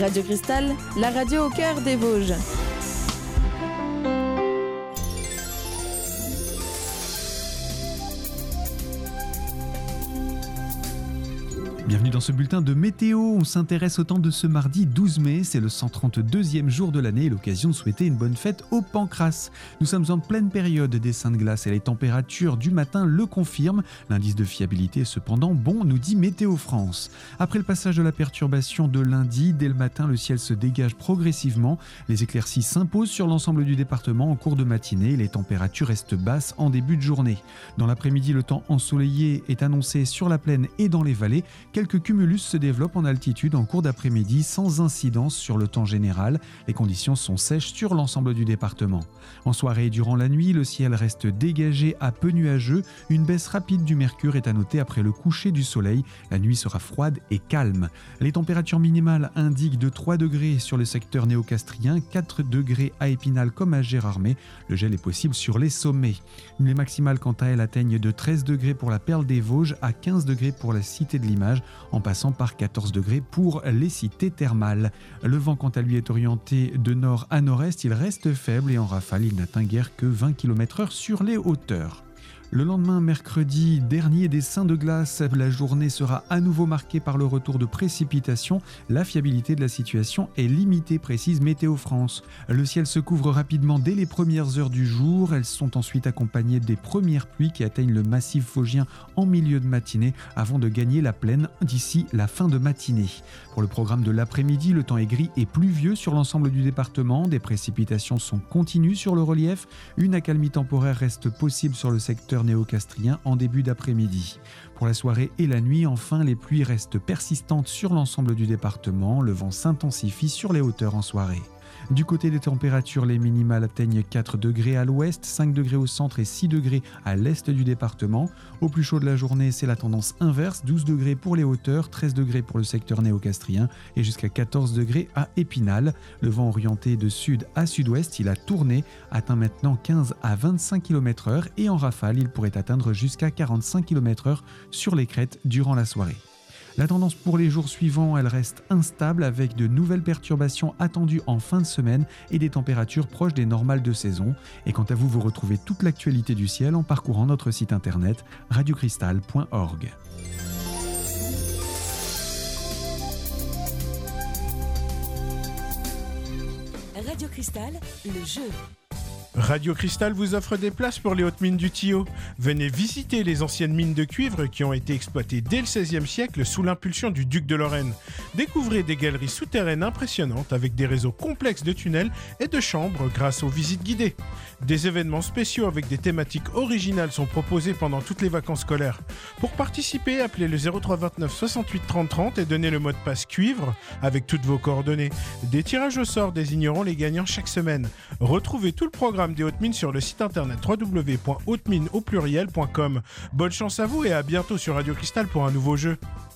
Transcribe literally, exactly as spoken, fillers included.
Radio Cristal, la radio au cœur des Vosges. Bienvenue dans ce bulletin de météo. On s'intéresse au temps de ce mardi douze mai. C'est le cent trente-deuxième jour de l'année et l'occasion de souhaiter une bonne fête au Pancrace. Nous sommes en pleine période des Saints de glace et les températures du matin le confirment. L'indice de fiabilité est cependant bon, nous dit Météo France. Après le passage de la perturbation de lundi, dès le matin, le ciel se dégage progressivement. Les éclaircies s'imposent sur l'ensemble du département en cours de matinée et les températures restent basses en début de journée. Dans l'après-midi, le temps ensoleillé est annoncé sur la plaine et dans les vallées. Quelques cumulus se développent en altitude en cours d'après-midi sans incidence sur le temps général. Les conditions sont sèches sur l'ensemble du département. En soirée et durant la nuit, le ciel reste dégagé à peu nuageux. Une baisse rapide du mercure est à noter après le coucher du soleil. La nuit sera froide et calme. Les températures minimales indiquent de trois degrés sur le secteur néocastrien, quatre degrés à Épinal comme à Gérardmer. Le gel est possible sur les sommets. Les maximales quant à elles atteignent de treize degrés pour la Perle des Vosges à quinze degrés pour la Cité de l'Image, en passant par quatorze degrés pour les cités thermales. Le vent, quant à lui, est orienté de nord à nord-est. Il reste faible et en rafale, il n'atteint guère que vingt kilomètres heure sur les hauteurs. Le lendemain, mercredi dernier, des Saints de glace, la journée sera à nouveau marquée par le retour de précipitations. La fiabilité de la situation est limitée, précise Météo France. Le ciel se couvre rapidement dès les premières heures du jour. Elles sont ensuite accompagnées des premières pluies qui atteignent le massif vosgien en milieu de matinée avant de gagner la plaine d'ici la fin de matinée. Pour le programme de l'après-midi, le temps est gris et pluvieux sur l'ensemble du département. Des précipitations sont continues sur le relief. Une accalmie temporaire reste possible sur le secteur néocastrien en début d'après-midi. Pour la soirée et la nuit, enfin, les pluies restent persistantes sur l'ensemble du département. Le vent s'intensifie sur les hauteurs en soirée. Du côté des températures, les minimales atteignent quatre degrés à l'ouest, cinq degrés au centre et six degrés à l'est du département. Au plus chaud de la journée, c'est la tendance inverse, douze degrés pour les hauteurs, treize degrés pour le secteur néocastrien et jusqu'à quatorze degrés à Épinal. Le vent orienté de sud à sud-ouest, il a tourné, atteint maintenant quinze à vingt-cinq kilomètres heure et en rafale, il pourrait atteindre jusqu'à quarante-cinq kilomètres heure sur les crêtes durant la soirée. La tendance pour les jours suivants, elle reste instable avec de nouvelles perturbations attendues en fin de semaine et des températures proches des normales de saison. Et quant à vous, vous retrouvez toute l'actualité du ciel en parcourant notre site internet radio cristal point org. Radio Cristal, le jeu. Radio Cristal vous offre des places pour les hautes mines du Thillot. Venez visiter les anciennes mines de cuivre qui ont été exploitées dès le seizième siècle sous l'impulsion du duc de Lorraine. Découvrez des galeries souterraines impressionnantes avec des réseaux complexes de tunnels et de chambres grâce aux visites guidées. Des événements spéciaux avec des thématiques originales sont proposés pendant toutes les vacances scolaires. Pour participer, appelez le zéro trois vingt-neuf soixante-huit trente trente et donnez le mot de passe cuivre avec toutes vos coordonnées. Des tirages au sort désigneront les gagnants chaque semaine. Retrouvez tout le programme des hautes mines sur le site internet w w w point hautes mines au pluriel point com. Bonne chance à vous et à bientôt sur Radio Cristal pour un nouveau jeu.